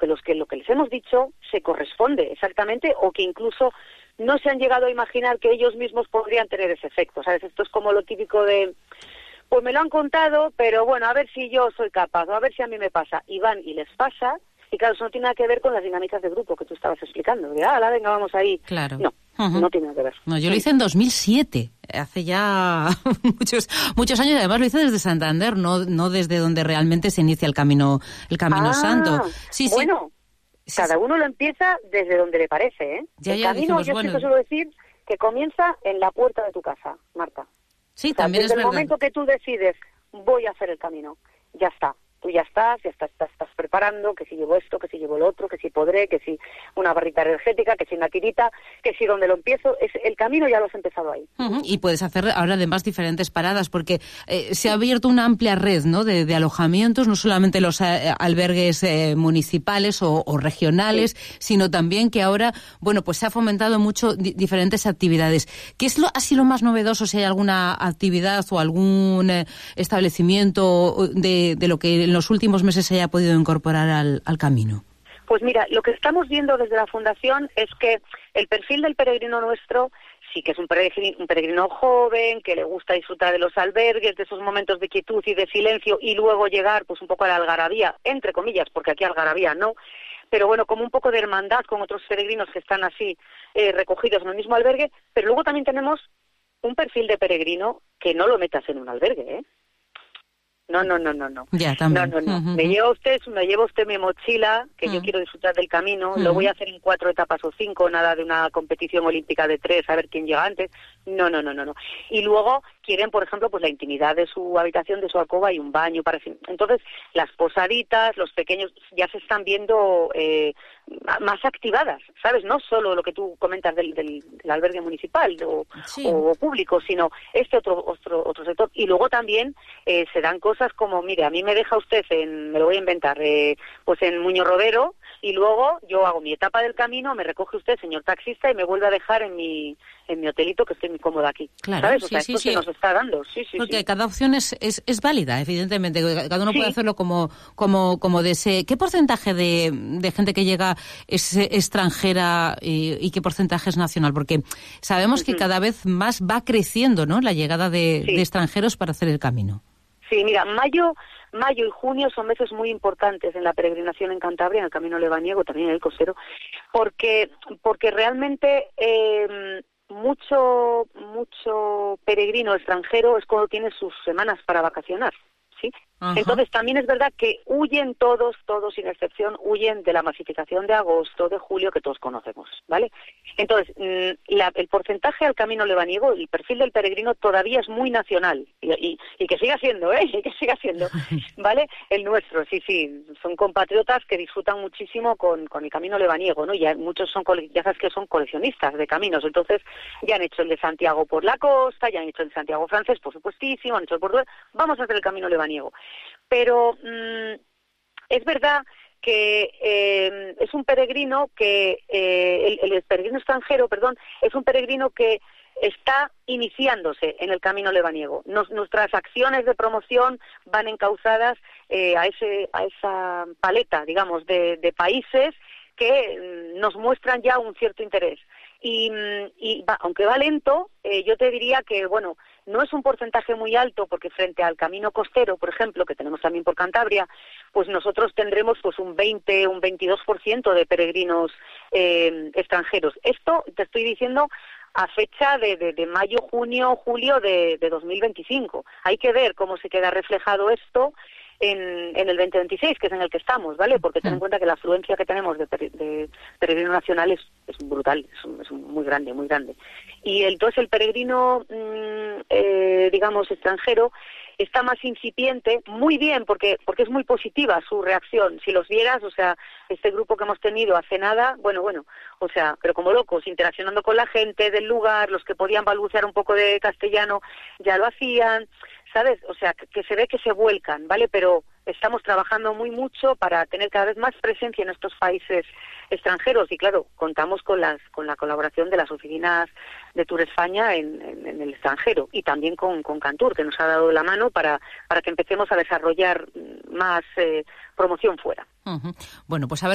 lo que les hemos dicho se corresponde exactamente, o que incluso no se han llegado a imaginar que ellos mismos podrían tener ese efecto, ¿sabes? Esto es como lo típico de, pues me lo han contado, pero bueno, a ver si yo soy capaz, o a ver si a mí me pasa. Y van y les pasa, y claro, eso no tiene nada que ver con las dinámicas de grupo que tú estabas explicando. De, venga, vamos ahí. Claro. No, no tiene nada que ver. No, yo lo hice en 2007, hace ya muchos años, y además lo hice desde Santander, no desde donde realmente se inicia el Camino Santo. Sí, bueno, sí. Cada uno lo empieza desde donde le parece, ¿eh? El camino, yo siempre suelo decir que comienza en la puerta de tu casa, Marta. Sí, o sea, también desde es el verdad. momento que tú decides, voy a hacer el camino, ya está. Tú ya estás preparando, que si llevo esto, que si llevo lo otro, que si podré, que si una barrita energética, que si una tirita, que si donde lo empiezo, el camino ya lo has empezado ahí. Y puedes hacer ahora además diferentes paradas, porque se ha abierto una amplia red, ¿no?, de alojamientos, no solamente los albergues municipales o regionales, sino también que ahora, bueno, pues se ha fomentado mucho diferentes actividades. ¿Qué es así lo más novedoso, si hay alguna actividad o algún establecimiento de lo que en los últimos meses se haya podido incorporar al camino? Pues mira, lo que estamos viendo desde la Fundación es que el perfil del peregrino nuestro sí que es un peregrino joven, que le gusta disfrutar de los albergues, de esos momentos de quietud y de silencio, y luego llegar pues un poco a la algarabía, entre comillas, porque aquí algarabía no, pero bueno, como un poco de hermandad con otros peregrinos que están así recogidos en el mismo albergue. Pero luego también tenemos un perfil de peregrino que no lo metas en un albergue, ¿eh? No. Ya, también. No. Me lleva usted mi mochila, que yo quiero disfrutar del camino, lo voy a hacer en 4 etapas o 5, nada de una competición olímpica de 3, a ver quién llega antes. No. Y luego quieren, por ejemplo, pues la intimidad de su habitación, de su alcoba y un baño para sí. Entonces, las posaditas, los pequeños, ya se están viendo más activadas, ¿sabes? No solo lo que tú comentas del albergue municipal o público, sino este otro sector. Y luego también se dan cosas como, mire, a mí me deja usted me lo voy a inventar, pues en Muñoz Rodero, y luego yo hago mi etapa del camino, me recoge usted, señor taxista, y me vuelve a dejar en mi hotelito, que estoy muy cómoda aquí. Claro, ¿sabes? O sea, esto se nos está dando. Porque cada opción es válida, evidentemente. Cada uno puede hacerlo como desee. ¿Qué porcentaje de gente que llega es extranjera y qué porcentaje es nacional? Porque sabemos que cada vez más va creciendo, ¿no?, la llegada de extranjeros para hacer el camino. Sí, mira, mayo y junio son meses muy importantes en la peregrinación en Cantabria, en el Camino Lebaniego, también en el Costero, porque realmente mucho peregrino extranjero es cuando tiene sus semanas para vacacionar, ¿sí? Ajá. Entonces también es verdad que huyen todos sin excepción, huyen de la masificación de agosto, de julio, que todos conocemos, ¿vale? Entonces, el porcentaje al Camino Lebaniego, el perfil del peregrino todavía es muy nacional, y que siga siendo, y que siga siendo, ¿vale? El nuestro, sí, son compatriotas que disfrutan muchísimo con el Camino Lebaniego, ¿no? Y muchos ya sabes que son coleccionistas de caminos, entonces ya han hecho el de Santiago por la costa, ya han hecho el de Santiago francés, por supuestísimo, han hecho el Portugal, vamos a hacer el Camino Lebaniego. Pero es verdad que es un peregrino que, el peregrino extranjero, es un peregrino que está iniciándose en el Camino Lebaniego. Nuestras acciones de promoción van encauzadas a esa paleta, digamos, de países que nos muestran ya un cierto interés. Y aunque va lento, yo te diría que, bueno, no es un porcentaje muy alto, porque frente al camino costero, por ejemplo, que tenemos también por Cantabria, pues nosotros tendremos pues un 20, un 22% de peregrinos extranjeros. Esto te estoy diciendo a fecha de mayo, junio, julio de 2025. Hay que ver cómo se queda reflejado esto en el 2026, que es en el que estamos, ¿vale? Porque ten en cuenta que la afluencia que tenemos de peregrino nacional es brutal, es muy grande, muy grande. Y entonces el peregrino, digamos, extranjero, está más incipiente, muy bien, porque es muy positiva su reacción. Si los vieras, o sea, este grupo que hemos tenido hace nada, bueno, o sea, pero como locos, interaccionando con la gente del lugar, los que podían balbucear un poco de castellano ya lo hacían, ¿sabes? O sea, que se ve que se vuelcan, ¿vale? Pero estamos trabajando mucho para tener cada vez más presencia en estos países extranjeros, y claro, contamos con la colaboración de las oficinas de Tour España en el extranjero, y también con Cantur, que nos ha dado la mano para que empecemos a desarrollar más promoción fuera. Bueno, pues a ver